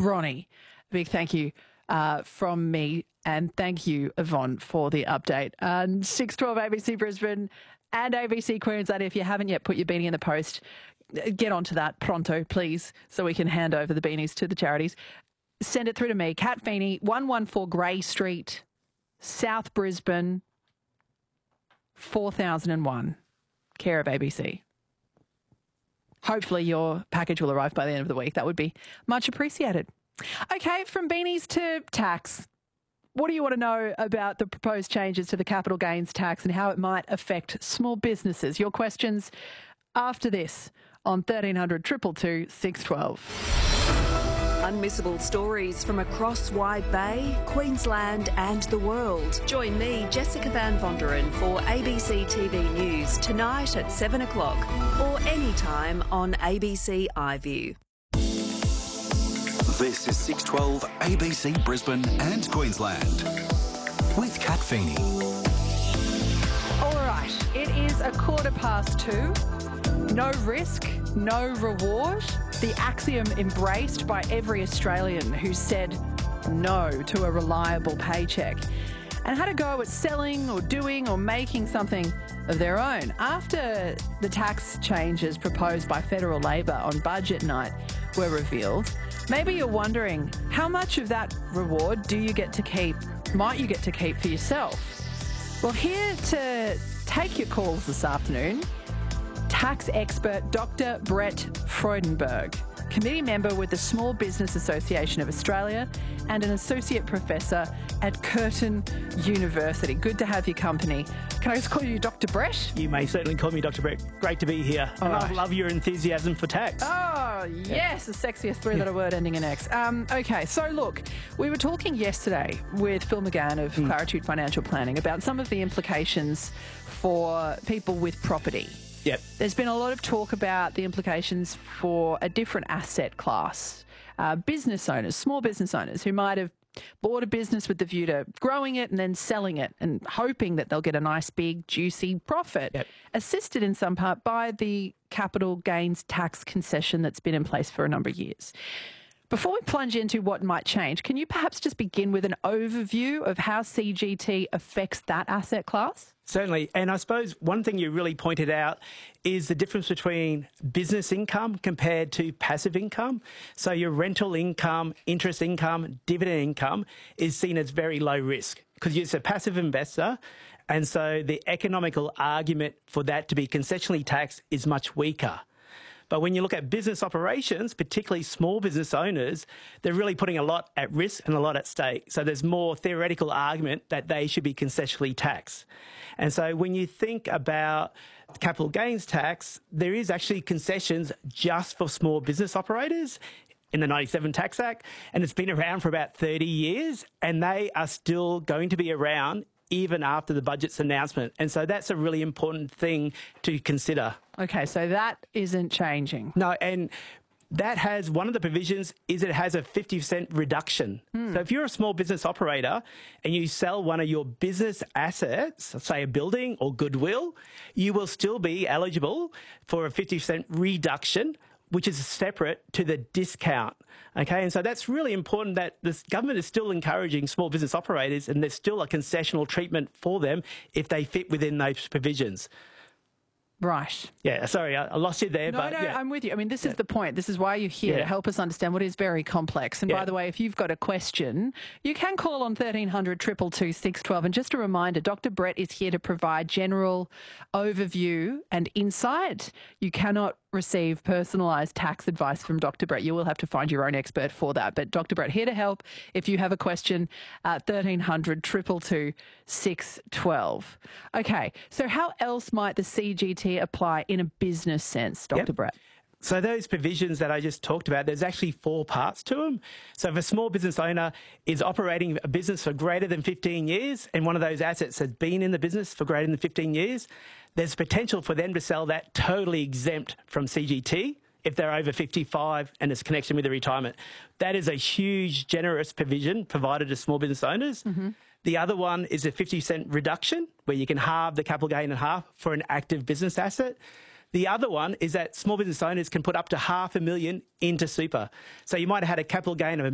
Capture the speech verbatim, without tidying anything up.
Bronny. A big thank you uh, from me, and thank you, Yvonne, for the update. And six twelve A B C Brisbane and A B C Queensland. If you haven't yet put your beanie in the post, get onto that pronto, please, so we can hand over the beanies to the charities. Send it through to me, Kat Feeney, one one four Grey Street, South Brisbane, four thousand one, care of A B C. Hopefully your package will arrive by the end of the week. That would be much appreciated. Okay, from beanies to tax. What do you want to know about the proposed changes to the capital gains tax and how it might affect small businesses? Your questions after this on thirteen hundred, two two two, six one two. Unmissable stories from across Wide Bay, Queensland and the world. Join me, Jessica Van Vonderen, for A B C T V News tonight at seven o'clock or anytime on A B C iView. This is six twelve A B C Brisbane and Queensland with Kat Feeney. All right, it is a quarter past two. No risk, no reward. The axiom embraced by every Australian who said no to a reliable paycheck and had a go at selling or doing or making something of their own. After the tax changes proposed by Federal Labor on budget night were revealed, maybe you're wondering, how much of that reward do you get to keep, might you get to keep for yourself? Well, here to take your calls this afternoon, tax expert Doctor Brett Freudenberg, committee member with the Small Business Association of Australia and an associate professor at Curtin University. Good to have your company. Can I just call you Doctor Brett? You may certainly call me Doctor Brett. Great to be here. All and right. I love your enthusiasm for tax. Oh, yes, the sexiest three-letter word ending in X. Um, okay, so look, we were talking yesterday with Phil McGann of mm. Claritude Financial Planning about some of the implications for people with property. Yep. There's been a lot of talk about the implications for a different asset class. Uh, business owners, small business owners who might have bought a business with the view to growing it and then selling it and hoping that they'll get a nice big juicy profit, yep. assisted in some part by the capital gains tax concession that's been in place for a number of years. Before we plunge into what might change, can you perhaps just begin with an overview of how C G T affects that asset class? Certainly. And I suppose one thing you really pointed out is the difference between business income compared to passive income. So your rental income, interest income, dividend income is seen as very low risk because it's a passive investor. And so the economical argument for that to be concessionally taxed is much weaker. But when you look at business operations, particularly small business owners, they're really putting a lot at risk and a lot at stake. So there's more theoretical argument that they should be concessionally taxed. And so when you think about capital gains tax, there is actually concessions just for small business operators in the ninety-seven Tax Act, and it's been around for about thirty years, and they are still going to be around even after the budget's announcement. And so that's a really important thing to consider. Okay, so that isn't changing. No, and that has, one of the provisions is it has a fifty percent reduction. Hmm. So if you're a small business operator and you sell one of your business assets, say a building or goodwill, you will still be eligible for a fifty percent reduction, which is separate to the discount. Okay, and so that's really important that the government is still encouraging small business operators and there's still a concessional treatment for them if they fit within those provisions. Right. Yeah, sorry, I, I lost you there. No, but, no, yeah. I'm with you. I mean, this yeah. is the point. This is why you're here, yeah. to help us understand what is very complex. And yeah. by the way, if you've got a question, you can call on thirteen hundred, two two two, six one two. And just a reminder, Doctor Brett is here to provide general overview and insight. You cannot receive personalised tax advice from Doctor Brett. You will have to find your own expert for that. But Doctor Brett, here to help. If you have a question, uh, thirteen hundred, two two two, six one two. Okay, so how else might the C G T apply in a business sense, Doctor Yep. Brett? So those provisions that I just talked about, there's actually four parts to them. So if a small business owner is operating a business for greater than fifteen years and one of those assets has been in the business for greater than fifteen years, there's potential for them to sell that totally exempt from C G T if they're over fifty-five and it's connection with the retirement. That is a huge, generous provision provided to small business owners. Mm-hmm. The other one is a fifty percent reduction where you can halve the capital gain in half for an active business asset. The other one is that small business owners can put up to half a million into super. So you might have had a capital gain of